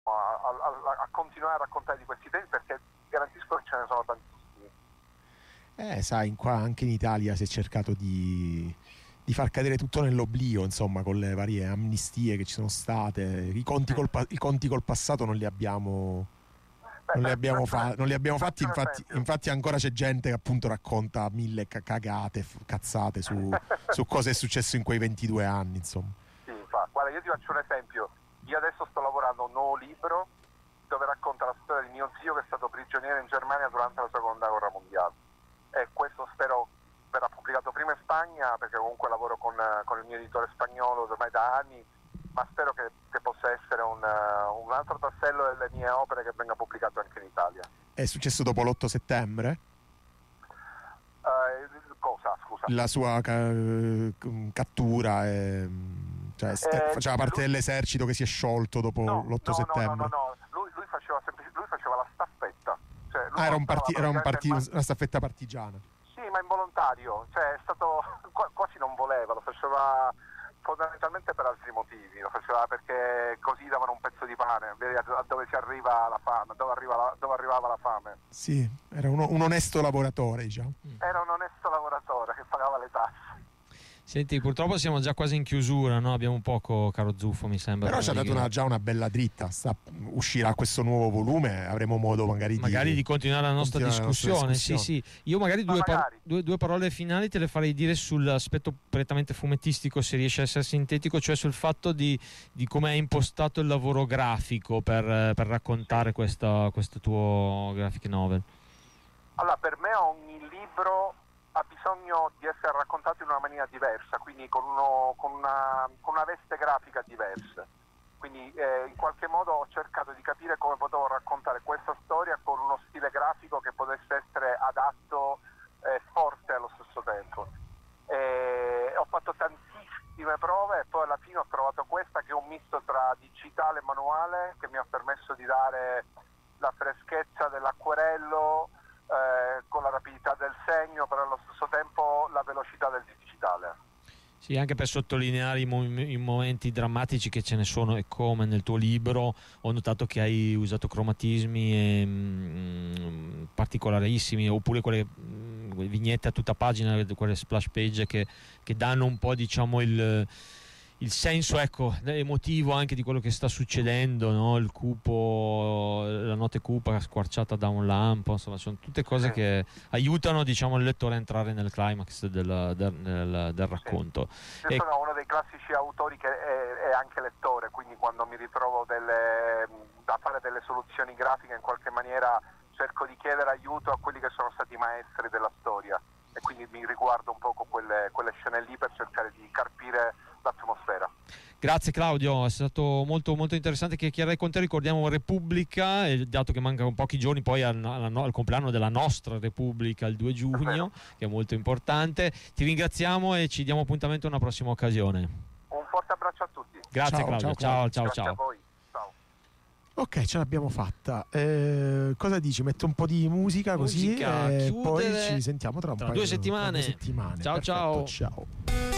a continuare a raccontare di questi temi, perché garantisco che ce ne sono tantissimi. Sai, qua anche in Italia si è cercato di far cadere tutto nell'oblio, insomma, con le varie amnistie che ci sono state. I conti col passato non li abbiamo fatti. Infatti ancora c'è gente che appunto racconta mille cagate, cazzate su cosa è successo in quei 22 anni, insomma. Sì, guarda, io ti faccio un esempio. Io adesso sto lavorando a un nuovo libro dove racconta la storia di mio zio che è stato prigioniero in Germania durante la seconda guerra mondiale, e questo spero verrà pubblicato prima in Spagna, perché comunque lavoro con il mio editore spagnolo ormai da anni, ma spero che possa essere un altro tassello delle mie opere che venga pubblicato anche in Italia. È successo dopo l'8 settembre? Cosa, scusa? La sua cattura faceva parte dell'esercito che si è sciolto dopo l'8 settembre? No, lui faceva la staffetta. Cioè, era una staffetta partigiana. Sì, ma involontario, cioè è stato quasi non voleva, lo faceva fondamentalmente per altri motivi, lo faceva perché così davano un pezzo di pane, vedi a dove si arriva la fame, dove arrivava la fame. Sì, era un onesto lavoratore, diciamo. Era un onesto lavoratore che pagava le tasse. Senti, purtroppo siamo già quasi in chiusura, no? Abbiamo poco, caro Zuffo, mi sembra. Però ci ha dato già una bella dritta. Uscirà questo nuovo volume, avremo modo magari di continuare la nostra discussione. Sì. Io magari due parole finali te le farei dire sull'aspetto prettamente fumettistico, se riesce a essere sintetico, cioè sul fatto di come è impostato il lavoro grafico per raccontare questo tuo graphic novel. Allora, per me ogni libro ha bisogno di essere raccontato in una maniera diversa, quindi con una veste grafica diversa. Quindi in qualche modo ho cercato di capire come potevo raccontare questa storia con uno stile grafico che potesse essere adatto e forte allo stesso tempo. Ho fatto tantissime prove e poi alla fine ho trovato questa, che è un misto tra digitale e manuale, che mi ha permesso di dare la freschezza dell'acquerello con la rapidità del segno, però allo stesso tempo la velocità del digitale. Sì, anche per sottolineare i momenti drammatici che ce ne sono, e come nel tuo libro ho notato che hai usato cromatismi particolarissimi, oppure quelle vignette a tutta pagina, quelle splash page che danno un po', diciamo, il senso, ecco, emotivo anche di quello che sta succedendo, no? Il cupo, la notte cupa squarciata da un lampo, insomma, sono tutte cose che aiutano, diciamo, il lettore a entrare nel climax del racconto. Io sono uno dei classici autori che è anche lettore, quindi quando mi ritrovo da fare delle soluzioni grafiche, in qualche maniera cerco di chiedere aiuto a quelli che sono stati i maestri della storia, e quindi mi riguardo un po' con quelle scene lì per cercare di carpire l'atmosfera. Grazie Claudio, è stato molto molto interessante chiacchierare con te. Ricordiamo Repubblica, dato che mancano pochi giorni poi al compleanno della nostra Repubblica, il 2 giugno, che è molto importante. Ti ringraziamo e ci diamo appuntamento a una prossima occasione. Un forte abbraccio a tutti. Grazie, ciao, Claudio, ciao. Grazie a voi. Ciao. Ok, ce l'abbiamo fatta. Cosa dici? Metto un po' di musica così e poi ci sentiamo tra 2 settimane. Ciao. Perfetto, ciao.